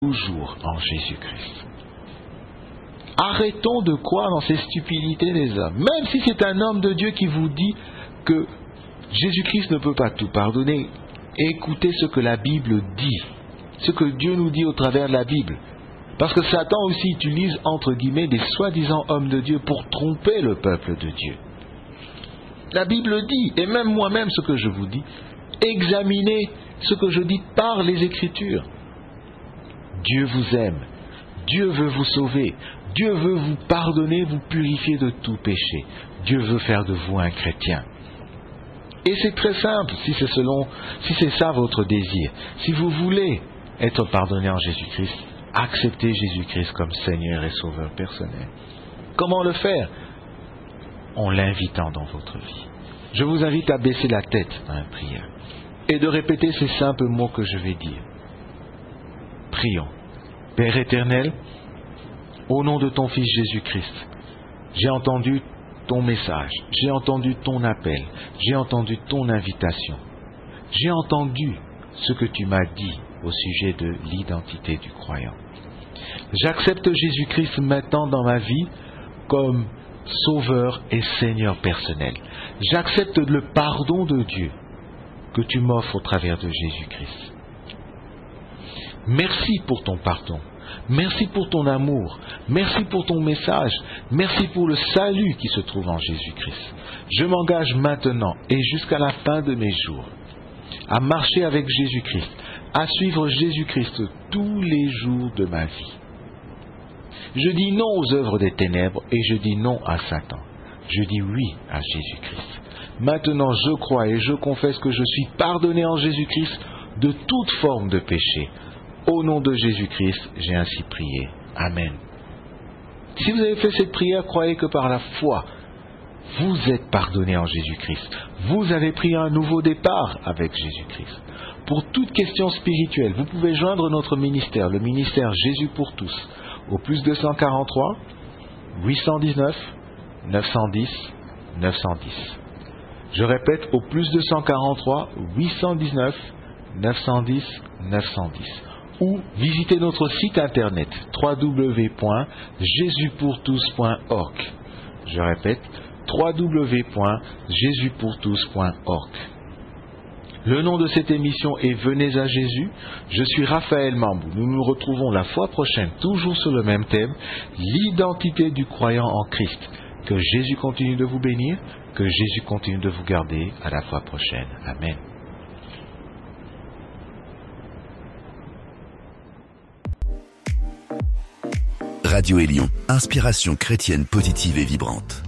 toujours en Jésus-Christ. Arrêtons de croire dans ces stupidités des hommes. Même si c'est un homme de Dieu qui vous dit que Jésus-Christ ne peut pas tout pardonner, écoutez ce que la Bible dit, ce que Dieu nous dit au travers de la Bible. Parce que Satan aussi utilise, entre guillemets, des soi-disant hommes de Dieu pour tromper le peuple de Dieu. La Bible dit, et même moi-même ce que je vous dis, examinez ce que je dis par les Écritures. Dieu vous aime, Dieu veut vous sauver, Dieu veut vous pardonner, vous purifier de tout péché. Dieu veut faire de vous un chrétien. Et c'est très simple, si c'est ça votre désir. Si vous voulez être pardonné en Jésus-Christ, acceptez Jésus-Christ comme Seigneur et Sauveur personnel. Comment le faire? En l'invitant dans votre vie. Je vous invite à baisser la tête dans la prière et de répéter ces simples mots que je vais dire. Prions. Père éternel, au nom de ton Fils Jésus-Christ, j'ai entendu ton message, j'ai entendu ton appel, j'ai entendu ton invitation, j'ai entendu ce que tu m'as dit au sujet de l'identité du croyant. J'accepte Jésus-Christ maintenant dans ma vie comme Sauveur et Seigneur personnel. J'accepte le pardon de Dieu que tu m'offres au travers de Jésus-Christ. Merci pour ton pardon. Merci pour ton amour. Merci pour ton message. Merci pour le salut qui se trouve en Jésus-Christ. Je m'engage maintenant et jusqu'à la fin de mes jours à marcher avec Jésus-Christ, à suivre Jésus-Christ tous les jours de ma vie. Je dis non aux œuvres des ténèbres et je dis non à Satan. Je dis oui à Jésus-Christ. Maintenant, je crois et je confesse que je suis pardonné en Jésus-Christ de toute forme de péché. Au nom de Jésus-Christ, j'ai ainsi prié. Amen. Si vous avez fait cette prière, croyez que par la foi, vous êtes pardonné en Jésus-Christ. Vous avez pris un nouveau départ avec Jésus-Christ. Pour toute question spirituelle, vous pouvez joindre notre ministère, le ministère Jésus pour tous, au plus 243 819 910 910. Je répète, au plus 243 819 910 910. Ou visitez notre site internet www.jesuspourtous.org. Je répète, www.jesuspourtous.org. Le nom de cette émission est Venez à Jésus. Je suis Raphaël Mambou. Nous nous retrouvons la fois prochaine, toujours sur le même thème, l'identité du croyant en Christ. Que Jésus continue de vous bénir, que Jésus continue de vous garder. À la fois prochaine. Amen. Radio Élion, inspiration chrétienne positive et vibrante.